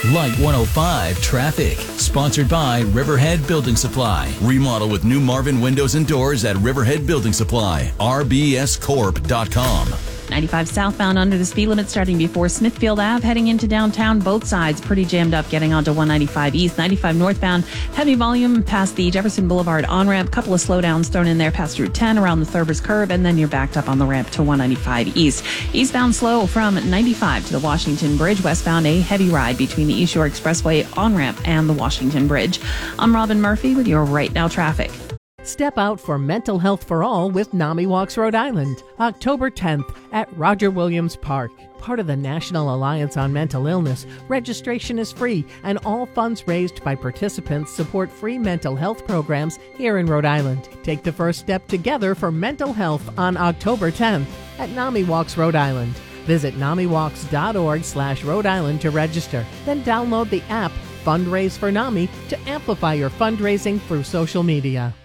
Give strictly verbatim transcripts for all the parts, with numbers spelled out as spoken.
Light one oh five Traffic. Sponsored by Riverhead Building Supply. Remodel with new Marvin windows and doors at Riverhead Building Supply. R B S corp dot com. ninety-five southbound under the speed limit starting before Smithfield Avenue, heading into downtown. Both sides pretty jammed up getting onto one ninety-five east. ninety-five northbound, heavy volume past the Jefferson Boulevard on-ramp. Couple of slowdowns thrown in there past Route ten around the Thurbers curve, and then you're backed up on the ramp to one ninety-five east. Eastbound slow from ninety-five to the Washington Bridge. Westbound, a heavy ride between the East Shore Expressway on-ramp and the Washington Bridge. I'm Robin Murphy with your Right Now traffic. Step out for Mental Health for All with NAMI Walks Rhode Island, October tenth at Roger Williams Park. Part of the National Alliance on Mental Illness, registration is free, and all funds raised by participants support free mental health programs here in Rhode Island. Take the first step together for mental health on October tenth at NAMI Walks Rhode Island. Visit namiwalks.org slash Rhode Island to register. Then download the app Fundraise for NAMI to amplify your fundraising through social media.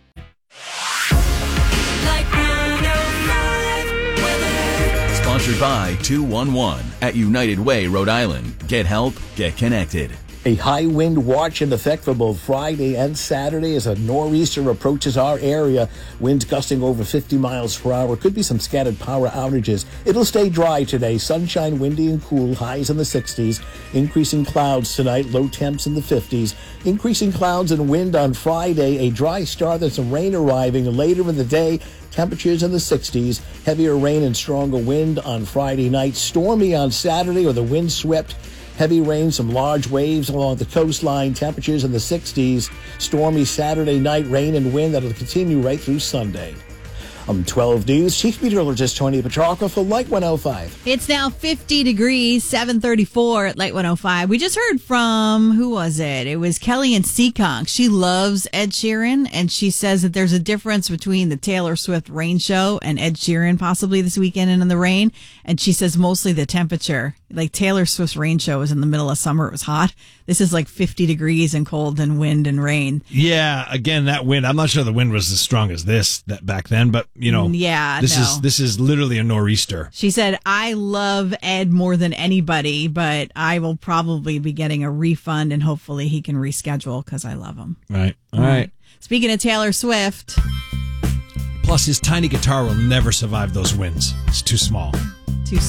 Sponsored by two one one at United Way, Rhode Island. Get help, get connected. A high wind watch in effect for both Friday and Saturday as a nor'easter approaches our area. Winds gusting over fifty miles per hour. Could be some scattered power outages. It'll stay dry today. Sunshine, windy and cool. Highs in the sixties. Increasing clouds tonight. Low temps in the fifties. Increasing clouds and wind on Friday. A dry start and some rain arriving later in the day. Temperatures in the sixties. Heavier rain and stronger wind on Friday night. Stormy on Saturday, or the wind swept. Heavy rain, some large waves along the coastline. Temperatures in the sixties. Stormy Saturday night, rain and wind that'll continue right through Sunday. I'm twelve News Chief Meteorologist Tony Petrarca for Light one oh five. It's now fifty degrees, seven thirty-four at Light one oh five. We just heard from, who was it? It was Kelly in Seekonk. She loves Ed Sheeran, and she says that there's a difference between the Taylor Swift rain show and Ed Sheeran possibly this weekend and in the rain. And she says mostly the temperature. Like Taylor Swift's rain show was in the middle of summer. It was hot. This is like fifty degrees and cold and wind and rain. Yeah, again, that wind, I'm not sure the wind was as strong as this that back then, but, you know, yeah, this no. is this is literally a nor'easter. She said, I love Ed more than anybody, but I will probably be getting a refund, and hopefully he can reschedule because I love him. Right. All right. Speaking of Taylor Swift. Plus, his tiny guitar will never survive those winds. It's too small.